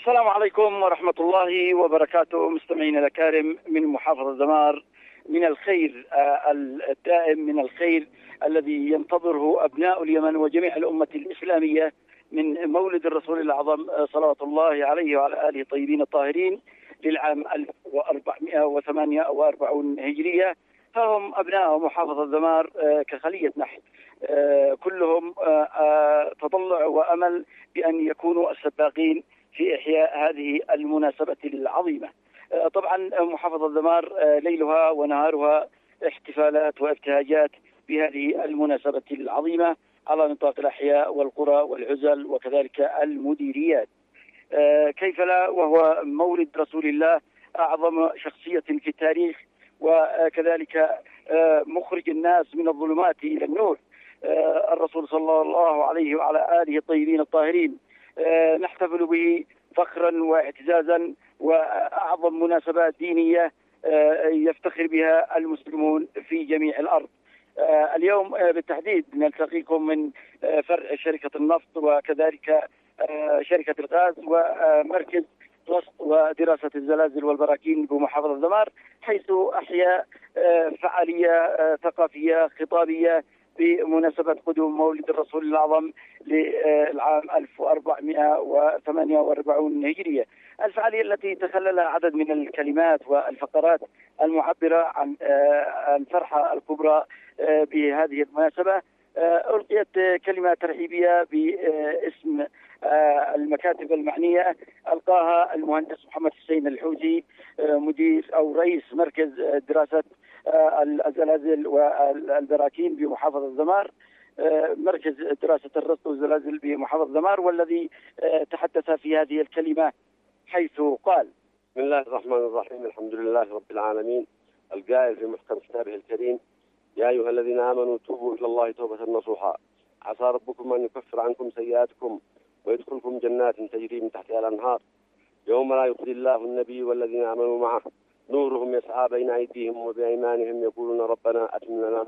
السلام عليكم ورحمة الله وبركاته، مستمعينا الأكارم من محافظة دمار، من الخير الدائم، من الخير الذي ينتظره أبناء اليمن وجميع الأمة الإسلامية من مولد الرسول الأعظم صلوات الله عليه وعلى آله الطيبين الطاهرين للعام 1448 هجرية. فهم أبناء محافظة دمار كخلية نحل، كلهم تطلع وأمل بأن يكونوا السباقين في إحياء هذه المناسبة العظيمة. طبعا محافظة دمار ليلها ونهارها احتفالات وابتهاجات بهذه المناسبة العظيمة على نطاق الأحياء والقرى والعزل وكذلك المديريات. كيف لا، وهو مولد رسول الله أعظم شخصية في التاريخ، وكذلك مخرج الناس من الظلمات إلى النور، الرسول صلى الله عليه وعلى آله الطيبين الطاهرين. نحتفل به فخرا واعتزازا، وأعظم مناسبات دينية يفتخر بها المسلمون في جميع الأرض. اليوم بالتحديد نلتقيكم من فرع شركة النفط وكذلك شركة الغاز ومركز رصد ودراسة الزلازل والبراكين بمحافظة دمار، حيث أحيا فعالية ثقافية خطابية بمناسبة قدوم مولد الرسول الأعظم للعام 1448 هجرية. الفعالية التي تخللها عدد من الكلمات والفقرات المعبرة عن الفرحة الكبرى بهذه المناسبة. ألقيت كلمة ترحيبية باسم المكاتب المعنية، ألقاها المهندس محمد حسين الحوزي، مدير أو رئيس مركز دراسة الزلازل والبراكين بمحافظة دمار، مركز دراسة الرصد والزلازل بمحافظة دمار، والذي تحدث في هذه الكلمة حيث قال: بسم الله الرحمن الرحيم، الحمد لله رب العالمين، القائل في محكم كتابه الكريم: يا أيها الذين آمنوا توبوا إلى الله توبة نصوحا، عسى ربكم أن يكفر عنكم سيئاتكم ويدخلكم جنات تجري من تحتها الأنهار يوم لا يخزي الله النبي والذين آمنوا معه نورهم يسعى بين أيديهم وبأيمانهم يقولون ربنا أتم لنا